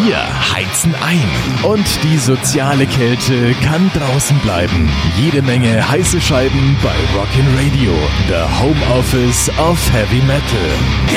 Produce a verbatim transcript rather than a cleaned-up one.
Wir heizen ein und die soziale Kälte kann draußen bleiben. Jede Menge heiße Scheiben bei Rockin' Radio, the Home Office of Heavy Metal.